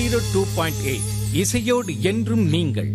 102.8 இசையோடு என்றும் நீங்கள்.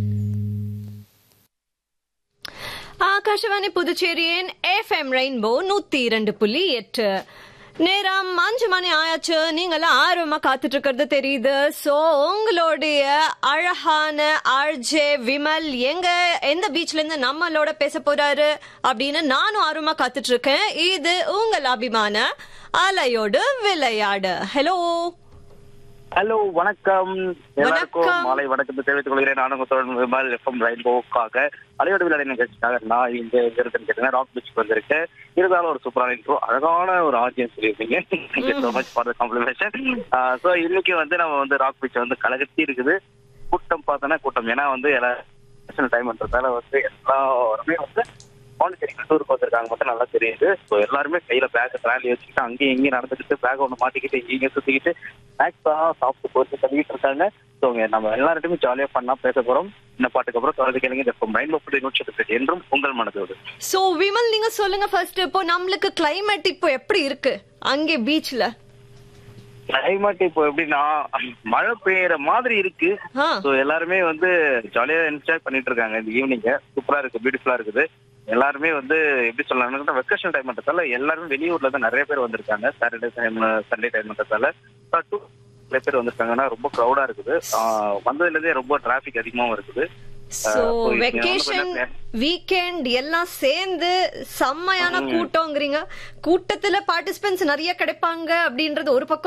ஆகாஷவாணி புதுச்சேரியின் FM ரெயின்போ 102.8. நேரம் 5 மணி ஆயாச்சு. நீங்களாம் ஆர்வமா காத்துட்டு இருக்கிறது தெரியுது. சோ உங்களுடைய அழகான ஆர்ஜே விமல் எந்த பீச்ல இருந்து நம்மளோட பேச போறாரு அப்படின்னு நானும் ஆர்வமா காத்துட்டு இருக்கேன். இது உங்கள் அபிமான அலையோடு விளையாடு. ஹலோ ஹலோ, வணக்கம் எல்லாருக்கும் மாலை வணக்கத்தை தெரிவித்துக் கொள்கிறேன். நானும் விமல் FM ரெயின்போக்காக அலையோடு விளையாட நிகழ்ச்சிக்காக நான் இங்க இருக்குன்னு கேட்டீங்கன்னா ராக் பீச்சுக்கு வந்திருக்கேன். இருந்தாலும் ஒரு சூப்பரான இன்ட்ரோ, அழகான ஒரு ஆடியன்ஸ் சொல்லியிருக்கீங்க. So much for the complement. So இன்னைக்கு நம்ம ராக் பீச் கலகட்டி இருக்குது. கூட்டம் பார்த்தோன்னா கூட்டம், ஏன்னா எல்லா டைம்ன்றதால எல்லாருமே பாண்டிச்சேரி டூருக்கு வந்திருக்காங்க மட்டும் நல்லா தெரியுது. ஸோ எல்லாருமே கையில பேக் ட்ராலி வச்சுக்கிட்டு அங்கேயும் இங்கேயும் நடந்துக்கிட்டு பேக் ஒன்று மாட்டிக்கிட்டு இங்கேயும் சுத்திக்கிட்டு ஸ்நாக்ஸா சாப்பிட்டு போட்டு தள்ளிட்டு இருக்காங்க. ஸோ நம்ம எல்லார்ட்டுமே ஜாலியா பண்ணா பேச போறோம். இந்த பாட்டுக்கு அப்புறம் தொடர்ந்து கேளுங்க. என்றும் உங்கள் மனதோடு. சோ விமல், நீங்க சொல்லுங்க ஃபர்ஸ்ட். இப்போ நம்மளுக்கு கிளைமேட் இப்போ எப்படி இருக்கு அங்கே பீச்ல? கிளைமேட் இப்போ எப்படின்னா மழை பெய்யற மாதிரி இருக்கு. ஸோ எல்லாருமே ஜாலியா என்ஜாய் பண்ணிட்டு இருக்காங்க. இந்த ஈவினிங் சூப்பரா இருக்கு, பியூட்டிஃபுல்லா இருக்குது. எல்லாருமே எப்படி சொல்லலாம், வெக்கேஷன் டைம்ன்றதால எல்லாருமே வெளியூர்ல தான் நிறைய பேர் வந்திருக்காங்க. சண்டே டைம்ன்றதால நிறைய பேர் வந்திருக்காங்கன்னா ரொம்ப க்ரௌடா இருக்குது. வந்ததுல இருந்தே ரொம்ப டிராபிக் அதிகமாவும் இருக்குது. சோ வெக்கேஷன் வீக்கெண்ட் எல்லாம் சேர்ந்து செம்மையான கூட்டம்ங்கறீங்க. கூட்டத்துல பார்ட்டிசிபென்ட்ஸ் நிறைய கிடைப்பாங்க அப்படின்றது ஒரு பக்கம்